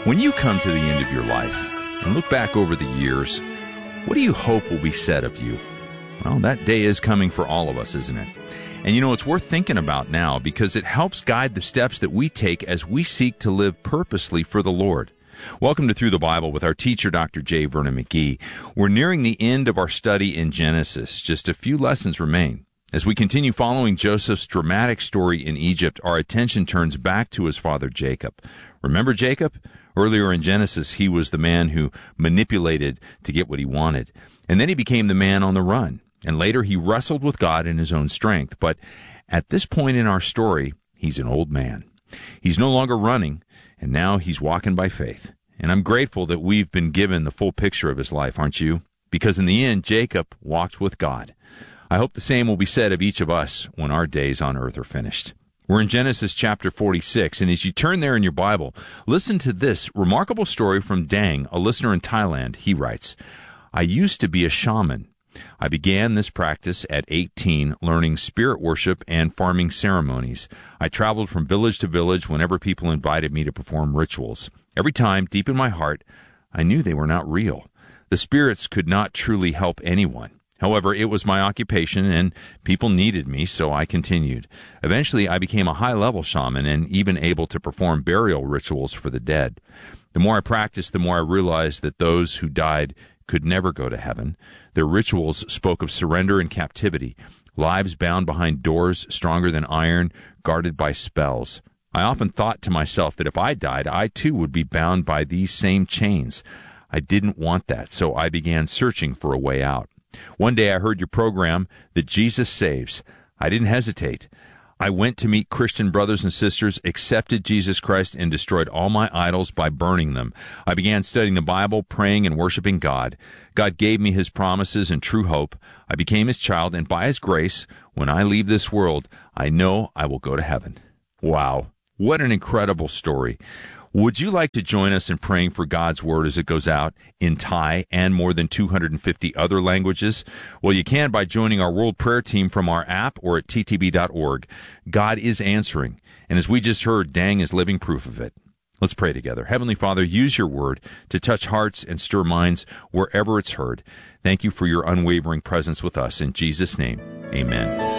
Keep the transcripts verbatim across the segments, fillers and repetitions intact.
When you come to the end of your life and look back over the years, what do you hope will be said of you? Well, that day is coming for all of us, isn't it? And you know, it's worth thinking about now because it helps guide the steps that we take as we seek to live purposely for the Lord. Welcome to Through the Bible with our teacher, Doctor J. Vernon McGee. We're nearing the end of our study in Genesis. Just a few lessons remain. As we continue following Joseph's dramatic story in Egypt, our attention turns back to his father Jacob. Remember Jacob? Earlier in Genesis, he was the man who manipulated to get what he wanted. And then he became the man on the run. And later he wrestled with God in his own strength. But at this point in our story, he's an old man. He's no longer running, and now he's walking by faith. And I'm grateful that we've been given the full picture of his life, aren't you? Because in the end, Jacob walked with God. I hope the same will be said of each of us when our days on earth are finished. We're in Genesis chapter forty-six, and as you turn there in your Bible, listen to this remarkable story from Dang, a listener in Thailand. He writes, I used to be a shaman. I began this practice at eighteen, learning spirit worship and farming ceremonies. I traveled from village to village whenever people invited me to perform rituals. Every time, deep in my heart, I knew they were not real. The spirits could not truly help anyone. However, it was my occupation, and people needed me, so I continued. Eventually, I became a high-level shaman and even able to perform burial rituals for the dead. The more I practiced, the more I realized that those who died could never go to heaven. Their rituals spoke of surrender and captivity, lives bound behind doors stronger than iron, guarded by spells. I often thought to myself that if I died, I too would be bound by these same chains. I didn't want that, so I began searching for a way out. One day I heard your program that Jesus saves. I didn't hesitate. I went to meet Christian brothers and sisters, accepted Jesus Christ, and destroyed all my idols by burning them. I began studying the Bible, praying and worshiping God. God gave me his promises and true hope. I became his child, and by his grace, when I leave this world, I know I will go to heaven. Wow, what an incredible story. Would you like to join us in praying for God's Word as it goes out in Thai and more than two hundred fifty other languages? Well, you can by joining our World Prayer Team from our app or at t t b dot org. God is answering, and as we just heard, Dang is living proof of it. Let's pray together. Heavenly Father, use your Word to touch hearts and stir minds wherever it's heard. Thank you for your unwavering presence with us. In Jesus' name, amen.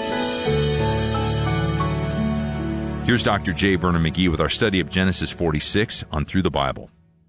Here's Doctor J. Vernon McGee with our study of Genesis forty-six on Through the Bible.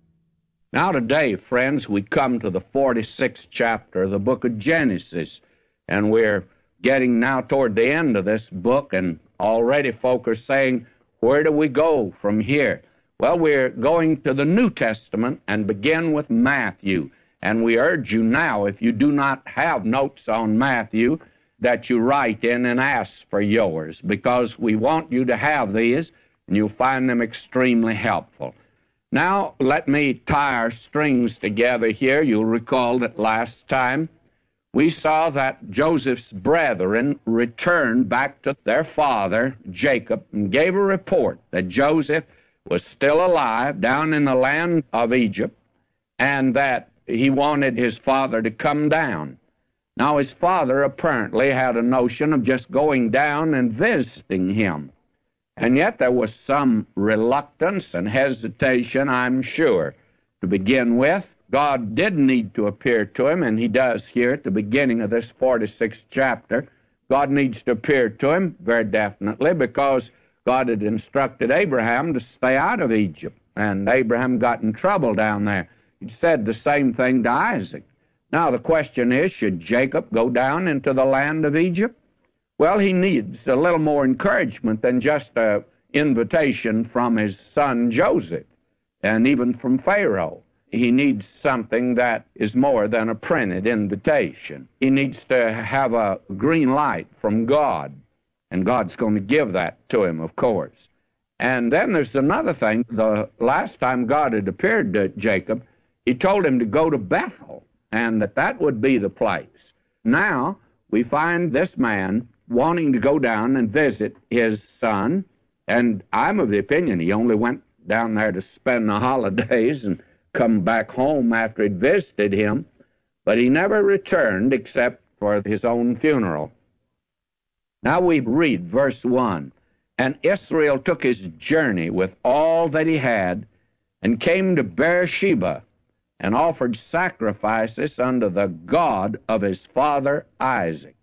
Now today, friends, we come to the forty-sixth chapter of the book of Genesis, and we're getting now toward the end of this book, and already folk are saying, where do we go from here? Well, we're going to the New Testament and begin with Matthew, and we urge you now, if you do not have notes on Matthew, that you write in and ask for yours, because we want you to have these, and you'll find them extremely helpful. Now, let me tie our strings together here. You'll recall that last time we saw that Joseph's brethren returned back to their father, Jacob, and gave a report that Joseph was still alive down in the land of Egypt, and that he wanted his father to come down. Now, his father apparently had a notion of just going down and visiting him. And yet there was some reluctance and hesitation, I'm sure, to begin with. God did need to appear to him, and he does here at the beginning of this forty-sixth chapter. God needs to appear to him, very definitely, because God had instructed Abraham to stay out of Egypt, and Abraham got in trouble down there. He said the same thing to Isaac. Now, the question is, should Jacob go down into the land of Egypt? Well, he needs a little more encouragement than just an invitation from his son Joseph, and even from Pharaoh. He needs something that is more than a printed invitation. He needs to have a green light from God, and God's going to give that to him, of course. And then there's another thing. The last time God had appeared to Jacob, he told him to go to Bethel, and that that would be the place. Now, we find this man wanting to go down and visit his son, and I'm of the opinion he only went down there to spend the holidays and come back home after he'd visited him, but he never returned except for his own funeral. Now we read verse one, and Israel took his journey with all that he had, and came to Beersheba, and offered sacrifices unto the God of his father Isaac.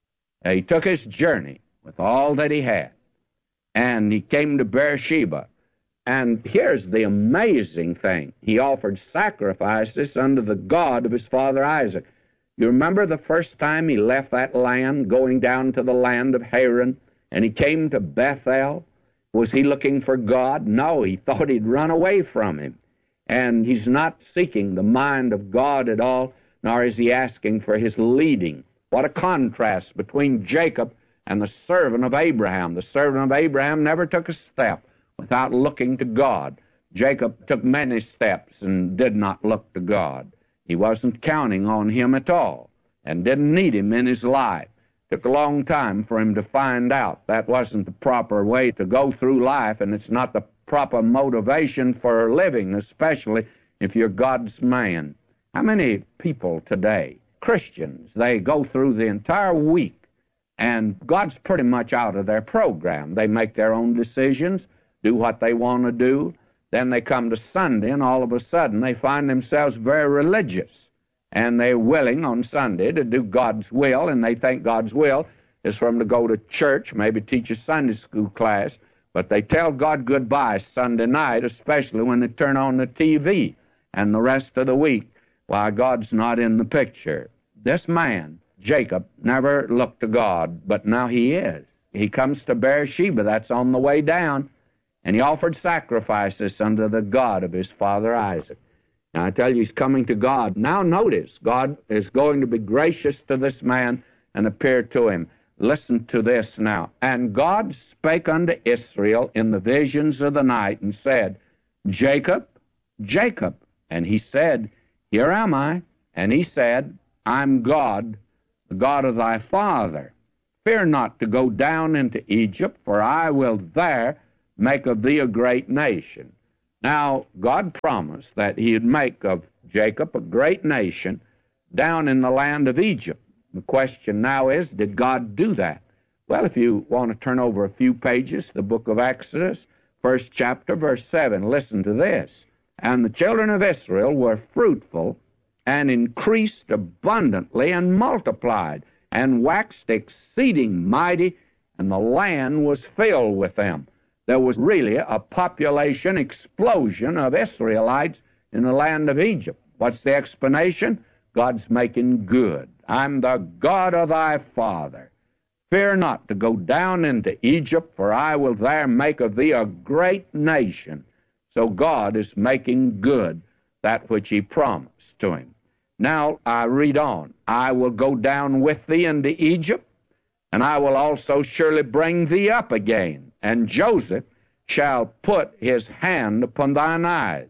He took his journey with all that he had, and he came to Beersheba. And here's the amazing thing. He offered sacrifices unto the God of his father Isaac. You remember the first time he left that land, going down to the land of Haran, and he came to Bethel? Was he looking for God? No, he thought he'd run away from him. And he's not seeking the mind of God at all, nor is he asking for his leading. What a contrast between Jacob and the servant of Abraham. The servant of Abraham never took a step without looking to God. Jacob took many steps and did not look to God. He wasn't counting on him at all and didn't need him in his life. It took a long time for him to find out that wasn't the proper way to go through life, and it's not the proper motivation for living, especially if you're God's man. How many people today, Christians, they go through the entire week, and God's pretty much out of their program. They make their own decisions, do what they want to do. Then they come to Sunday, and all of a sudden they find themselves very religious, and they're willing on Sunday to do God's will, and they think God's will is for them to go to church, maybe teach a Sunday school class, but they tell God goodbye Sunday night, especially when they turn on the T V, and the rest of the week, why, God's not in the picture. This man, Jacob, never looked to God, but now he is. He comes to Beersheba, that's on the way down, and he offered sacrifices unto the God of his father Isaac. Now, I tell you, he's coming to God. Now notice, God is going to be gracious to this man and appear to him. Listen to this now. And God spake unto Israel in the visions of the night, and said, Jacob, Jacob. And he said, Here am I. And he said, I'm God, the God of thy father. Fear not to go down into Egypt, for I will there make of thee a great nation. Now, God promised that he'd make of Jacob a great nation down in the land of Egypt. The question now is, did God do that? Well, if you want to turn over a few pages, the book of Exodus, first chapter, verse seven, listen to this. And the children of Israel were fruitful and increased abundantly and multiplied and waxed exceeding mighty, and the land was filled with them. There was really a population explosion of Israelites in the land of Egypt. What's the explanation? God's making good. I'm the God of thy father. Fear not to go down into Egypt, for I will there make of thee a great nation. So God is making good that which he promised to him. Now I read on. I will go down with thee into Egypt, and I will also surely bring thee up again. And Joseph shall put his hand upon thine eyes.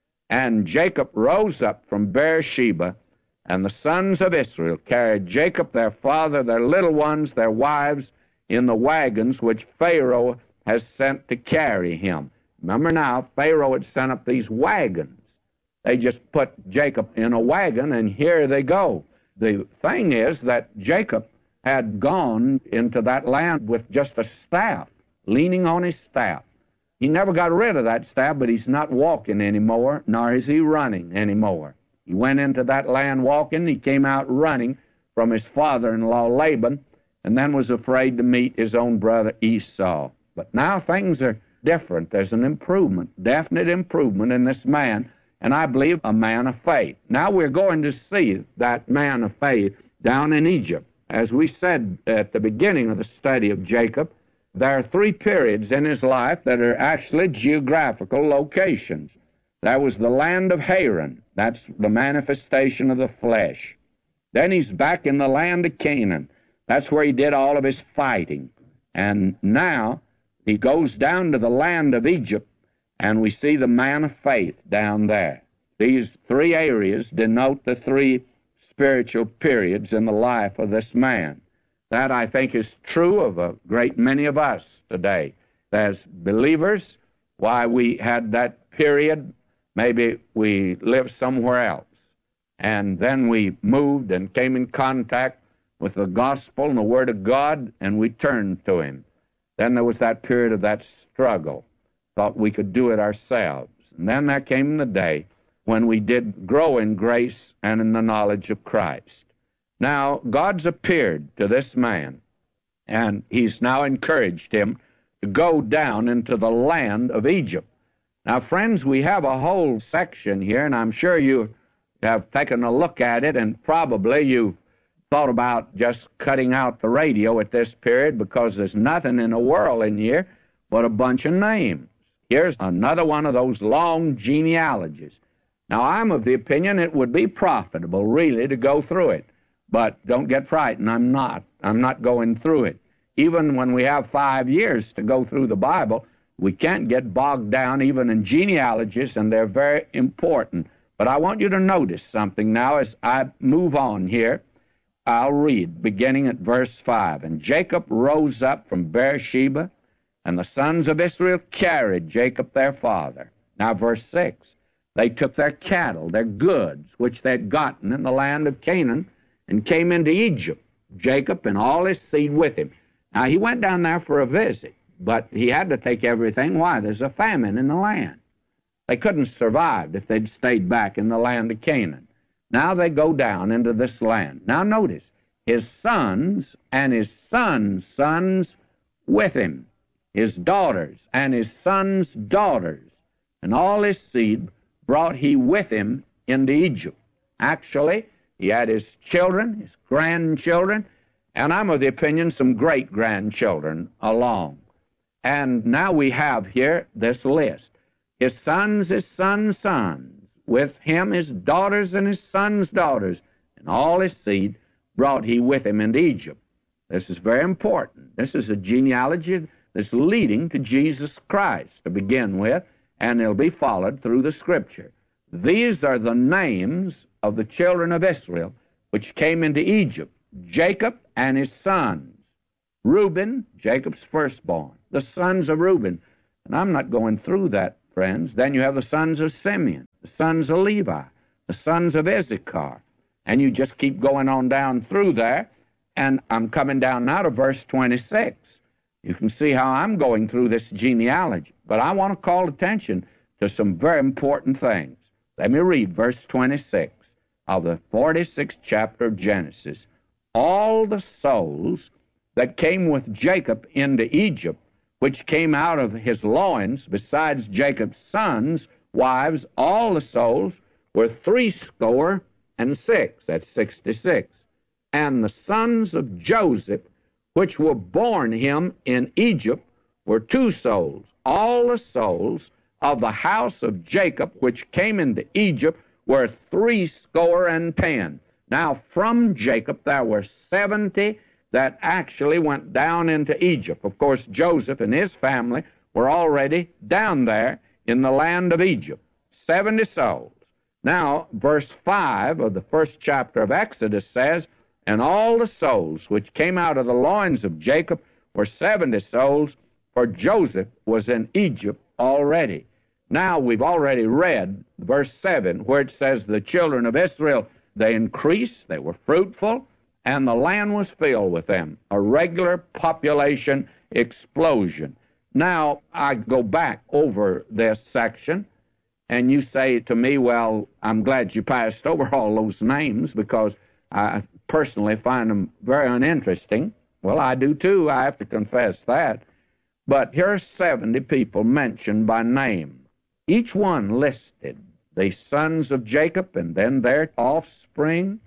And Jacob rose up from Beersheba, and the sons of Israel carried Jacob their father, their little ones, their wives, in the wagons which Pharaoh has sent to carry him. Remember now, Pharaoh had sent up these wagons. They just put Jacob in a wagon, and here they go. The thing is that Jacob had gone into that land with just a staff, leaning on his staff. He never got rid of that staff, but he's not walking anymore, nor is he running anymore. He went into that land walking. He came out running from his father-in-law Laban, and then was afraid to meet his own brother Esau. But now things are different. There's an improvement, definite improvement in this man, and I believe a man of faith. Now we're going to see that man of faith down in Egypt. As we said at the beginning of the study of Jacob, there are three periods in his life that are actually geographical locations. There was the land of Haran. That's the manifestation of the flesh. Then he's back in the land of Canaan. That's where he did all of his fighting. And now he goes down to the land of Egypt, and we see the man of faith down there. These three areas denote the three spiritual periods in the life of this man. That, I think, is true of a great many of us today. As believers, why we had that period, maybe we lived somewhere else. And then we moved and came in contact with the gospel and the Word of God, and we turned to Him. Then there was that period of that struggle. Thought we could do it ourselves. And then there came the day when we did grow in grace and in the knowledge of Christ. Now, God's appeared to this man, and he's now encouraged him to go down into the land of Egypt. Now, friends, we have a whole section here, and I'm sure you have taken a look at it, and probably you've thought about just cutting out the radio at this period because there's nothing in the world in here but a bunch of names. Here's another one of those long genealogies. Now, I'm of the opinion it would be profitable, really, to go through it. But don't get frightened. I'm not. I'm not going through it. Even when we have five years to go through the Bible, we can't get bogged down even in genealogies, and they're very important. But I want you to notice something now as I move on here. I'll read, beginning at verse five. And Jacob rose up from Beersheba, and the sons of Israel carried Jacob their father. Now, verse six. They took their cattle, their goods, which they had gotten in the land of Canaan, and came into Egypt, Jacob and all his seed with him. Now, he went down there for a visit, but he had to take everything. Why? There's a famine in the land. They couldn't survive if they'd stayed back in the land of Canaan. Now they go down into this land. Now notice, his sons and his sons' sons with him, his daughters and his sons' daughters, and all his seed brought he with him into Egypt. Actually, he had his children, his grandchildren, and I'm of the opinion some great-grandchildren along. And now we have here this list. His sons, his sons' sons, with him his daughters and his sons' daughters, and all his seed brought he with him into Egypt. This is very important. This is a genealogy that's leading to Jesus Christ to begin with, and it'll be followed through the Scripture. These are the names of the children of Israel which came into Egypt. Jacob and his sons. Reuben, Jacob's firstborn. The sons of Reuben. And I'm not going through that, friends. Then you have the sons of Simeon, the sons of Levi, the sons of Issachar. And you just keep going on down through there. And I'm coming down now to verse twenty-six. You can see how I'm going through this genealogy. But I want to call attention to some very important things. Let me read verse twenty-six of the forty-sixth chapter of Genesis. All the souls that came with Jacob into Egypt, which came out of his loins, besides Jacob's sons, wives, all the souls were threescore and six. That's sixty-six. And the sons of Joseph, which were born him in Egypt, were two souls. All the souls of the house of Jacob, which came into Egypt, were threescore and ten. Now, from Jacob, there were seventy that actually went down into Egypt. Of course, Joseph and his family were already down there in the land of Egypt. seventy souls. Now, verse five of the first chapter of Exodus says, and all the souls which came out of the loins of Jacob were seventy souls, for Joseph was in Egypt already. Now, we've already read verse seven, where it says the children of Israel, they increased, they were fruitful, and the land was filled with them. A regular population explosion. Now, I go back over this section, and you say to me, well, I'm glad you passed over all those names because I personally find them very uninteresting. Well, I do too, I have to confess that. But here are seventy people mentioned by name. Each one listed, the sons of Jacob and then their offspring.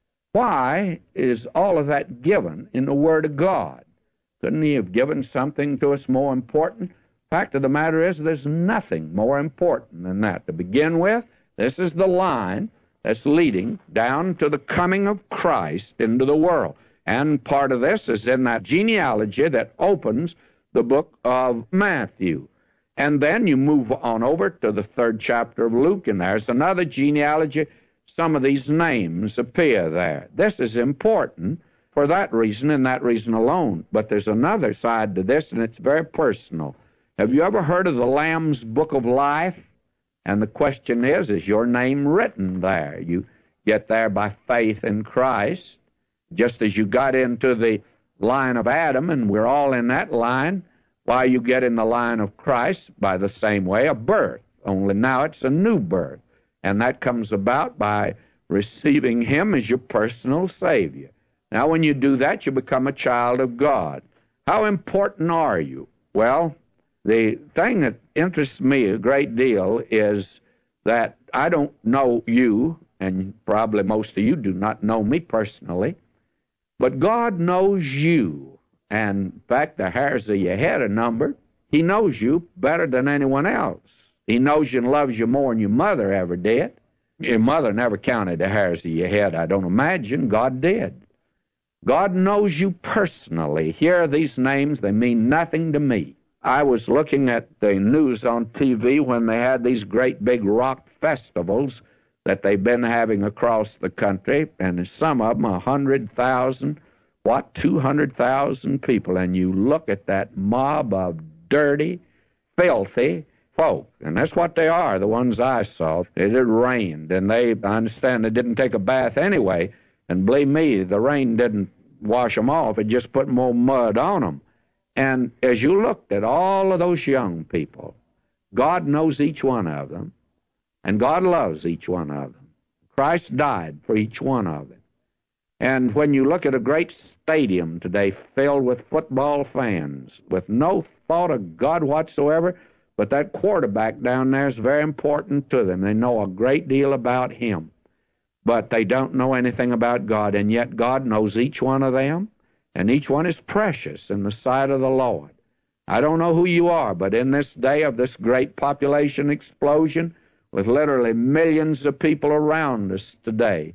Why is all of that given in the Word of God? Couldn't he have given something to us more important? Fact of the matter is, there's nothing more important than that. To begin with, this is the line that's leading down to the coming of Christ into the world. And part of this is in that genealogy that opens the book of Matthew. And then you move on over to the third chapter of Luke, and there's another genealogy. Some of these names appear there. This is important for that reason and that reason alone. But there's another side to this, and it's very personal. Have you ever heard of the Lamb's Book of Life? And the question is, is your name written there? You get there by faith in Christ, just as you got into the line of Adam, and we're all in that line. Why, you get in the line of Christ by the same way, a birth, only now it's a new birth. And that comes about by receiving Him as your personal Savior. Now, when you do that, you become a child of God. How important are you? Well, the thing that interests me a great deal is that I don't know you, and probably most of you do not know me personally, but God knows you. And in fact, the hairs of your head are numbered. He knows you better than anyone else. He knows you and loves you more than your mother ever did. Your mother never counted the hairs of your head, I don't imagine. God did. God knows you personally. Here are these names. They mean nothing to me. I was looking at the news on T V when they had these great big rock festivals that they've been having across the country, and some of them a hundred thousand, what, two hundred thousand people, and you look at that mob of dirty, filthy folk, and that's what they are, the ones I saw. It had rained, and they, I understand, they didn't take a bath anyway, and believe me, the rain didn't wash them off, it just put more mud on them. And as you looked at all of those young people, God knows each one of them, and God loves each one of them. Christ died for each one of them. And when you look at a great stadium today filled with football fans, with no thought of God whatsoever, but that quarterback down there is very important to them. They know a great deal about him, but they don't know anything about God, and yet God knows each one of them, and each one is precious in the sight of the Lord. I don't know who you are, but in this day of this great population explosion, with literally millions of people around us today,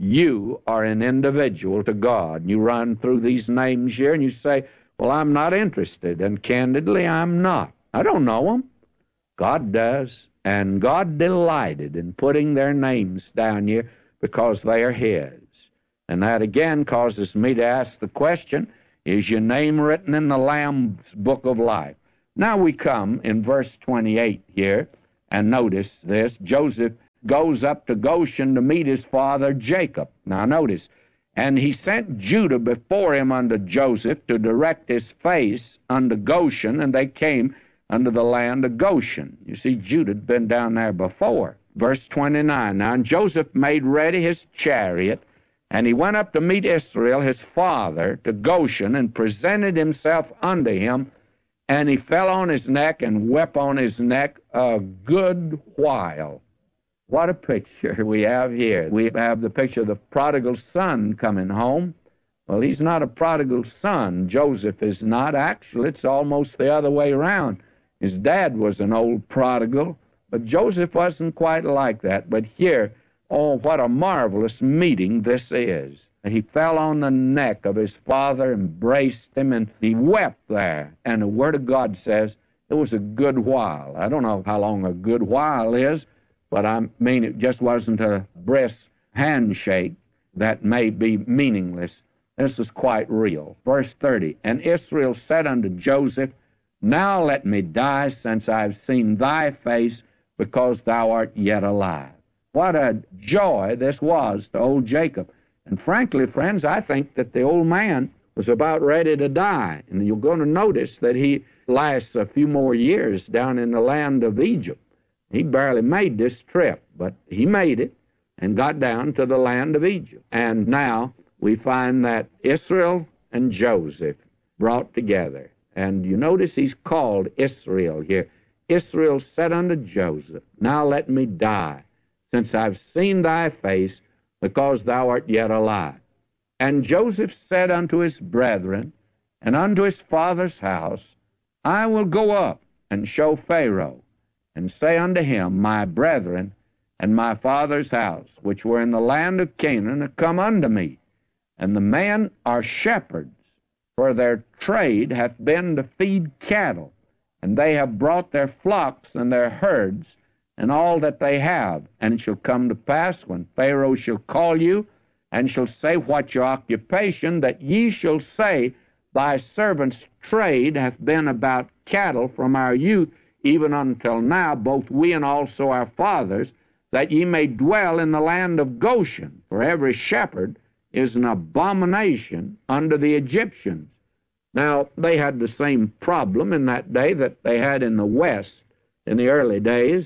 you are an individual to God. You run through these names here and you say, well, I'm not interested, and candidly, I'm not. I don't know them. God does, and God delighted in putting their names down here because they are His. And that again causes me to ask the question, is your name written in the Lamb's book of life? Now we come in verse twenty-eight here, and notice this. Joseph goes up to Goshen to meet his father Jacob. Now notice, and he sent Judah before him unto Joseph to direct his face unto Goshen, and they came unto the land of Goshen. You see, Judah had been down there before. Verse twenty-nine, now and Joseph made ready his chariot, and he went up to meet Israel his father to Goshen, and presented himself unto him, and he fell on his neck and wept on his neck a good while. What a picture we have here. We have the picture of the prodigal son coming home. Well, he's not a prodigal son. Joseph is not. Actually, it's almost the other way around. His dad was an old prodigal, but Joseph wasn't quite like that. But here, oh, what a marvelous meeting this is. He fell on the neck of his father, embraced him, and he wept there. And the Word of God says it was a good while. I don't know how long a good while is, but I mean it just wasn't a brisk handshake that may be meaningless. This is quite real. Verse thirty, and Israel said unto Joseph, now let me die, since I have seen thy face, because thou art yet alive. What a joy this was to old Jacob. And frankly, friends, I think that the old man was about ready to die. And you're going to notice that he lasts a few more years down in the land of Egypt. He barely made this trip, but he made it and got down to the land of Egypt. And now we find that Israel and Joseph brought together. And you notice he's called Israel here. Israel said unto Joseph, now let me die, since I've seen thy face, because thou art yet alive. And Joseph said unto his brethren, and unto his father's house, I will go up and show Pharaoh, and say unto him, my brethren and my father's house, which were in the land of Canaan, are come unto me. And the men are shepherds, for their trade hath been to feed cattle, and they have brought their flocks and their herds, and all that they have. And it shall come to pass, when Pharaoh shall call you, and shall say, what your occupation, that ye shall say, thy servant's trade hath been about cattle from our youth, even until now, both we and also our fathers, that ye may dwell in the land of Goshen. For every shepherd is an abomination unto the Egyptians. Now, they had the same problem in that day that they had in the West in the early days.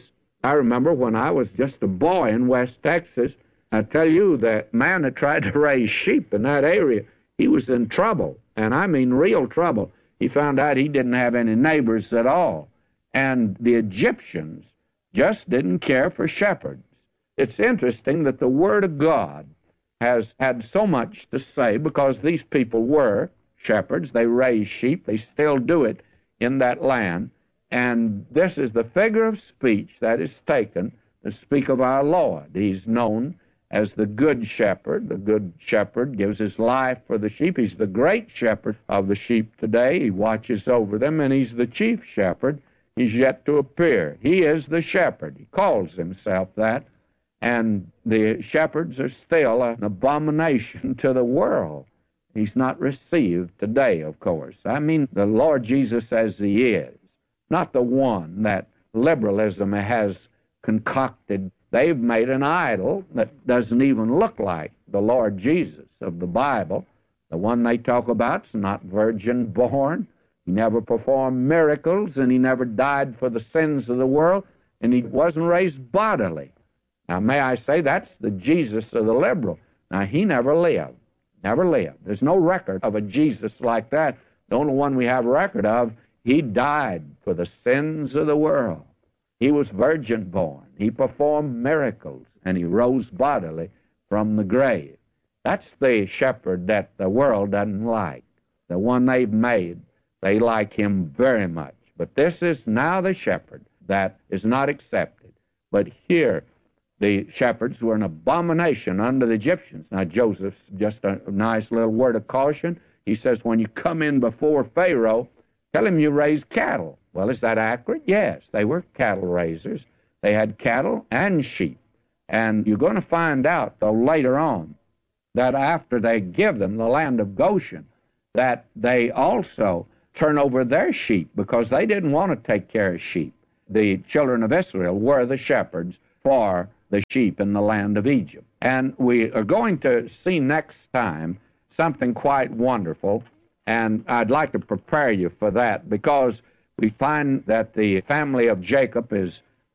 I remember when I was just a boy in West Texas, I tell you, the man that tried to raise sheep in that area, he was in trouble, and I mean real trouble. He found out he didn't have any neighbors at all, and the Egyptians just didn't care for shepherds. It's interesting that the Word of God has had so much to say because these people were shepherds. They raised sheep. They still do it in that land. And this is the figure of speech that is taken to speak of our Lord. He's known as the Good Shepherd. The Good Shepherd gives his life for the sheep. He's the great shepherd of the sheep today. He watches over them, and he's the chief shepherd. He's yet to appear. He is the shepherd. He calls himself that. And the shepherds are still an abomination to the world. He's not received today, of course. I mean, the Lord Jesus as he is, not the one that liberalism has concocted. They've made an idol that doesn't even look like the Lord Jesus of the Bible. The one they talk about is not virgin born. He never performed miracles, and he never died for the sins of the world, and he wasn't raised bodily. Now, may I say, that's the Jesus of the liberal. Now, he never lived. Never lived. There's no record of a Jesus like that. The only one we have a record of, he died for the sins of the world. He was virgin born. He performed miracles, and he rose bodily from the grave. That's the shepherd that the world doesn't like. The one they've made, they like him very much. But this is now the shepherd that is not accepted. But here, the shepherds were an abomination under the Egyptians. Now, Joseph's just a nice little word of caution. He says, when you come in before Pharaoh, tell him you raise cattle. Well, is that accurate? Yes, they were cattle raisers. They had cattle and sheep. And you're going to find out, though, later on, that after they give them the land of Goshen, that they also turn over their sheep because they didn't want to take care of sheep. The children of Israel were the shepherds for the sheep in the land of Egypt. And we are going to see next time something quite wonderful, and I'd like to prepare you for that because we find that the family of Jacob is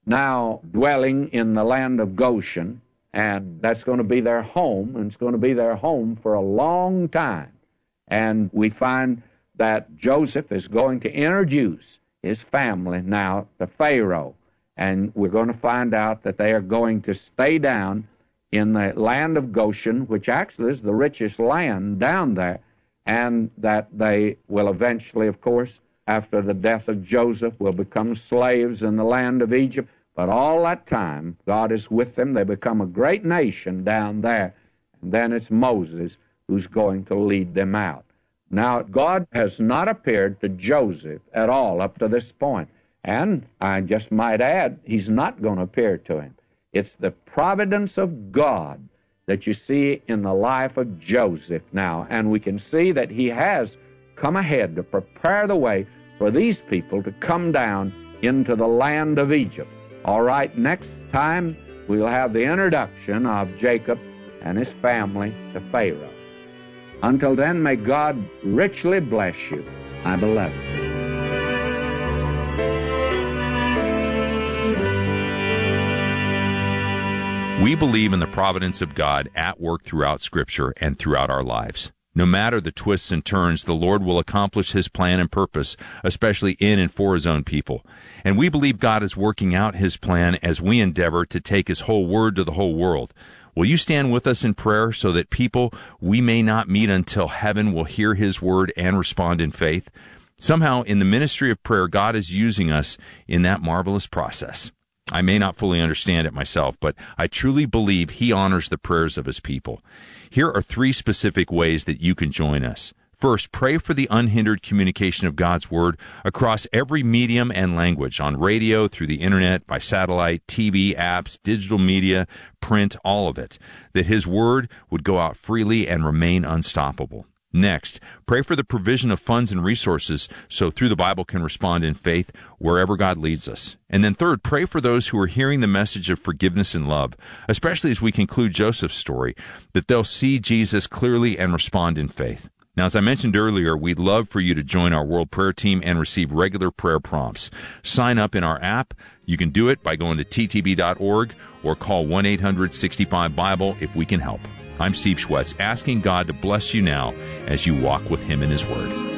now dwelling in the land of Goshen, and that's going to be their home, and it's going to be their home for a long time. And we find that Joseph is going to introduce his family now to Pharaoh, and we're going to find out that they are going to stay down in the land of Goshen, which actually is the richest land down there, and that they will eventually, of course, after the death of Joseph, will become slaves in the land of Egypt. But all that time, God is with them. They become a great nation down there, and then it's Moses who's going to lead them out. Now, God has not appeared to Joseph at all up to this point. And I just might add, he's not going to appear to him. It's the providence of God that you see in the life of Joseph now. And we can see that he has come ahead to prepare the way for these people to come down into the land of Egypt. All right, next time we'll have the introduction of Jacob and his family to Pharaoh. Until then, may God richly bless you, my beloved. We believe in the providence of God at work throughout Scripture and throughout our lives. No matter the twists and turns, the Lord will accomplish His plan and purpose, especially in and for His own people. And we believe God is working out His plan as we endeavor to take His whole Word to the whole world. Will you stand with us in prayer so that people we may not meet until heaven will hear His Word and respond in faith? Somehow, in the ministry of prayer, God is using us in that marvelous process. I may not fully understand it myself, but I truly believe He honors the prayers of His people. Here are three specific ways that you can join us. First, pray for the unhindered communication of God's Word across every medium and language, on radio, through the Internet, by satellite, T V, apps, digital media, print, all of it, that His Word would go out freely and remain unstoppable. Next, pray for the provision of funds and resources so Through the Bible can respond in faith wherever God leads us. And then third, pray for those who are hearing the message of forgiveness and love, especially as we conclude Joseph's story, that they'll see Jesus clearly and respond in faith. Now, as I mentioned earlier, we'd love for you to join our World Prayer Team and receive regular prayer prompts. Sign up in our app. You can do it by going to T T B dot org or call one eight hundred sixty-five Bible if we can help. I'm Steve Schwetz, asking God to bless you now as you walk with Him in His Word.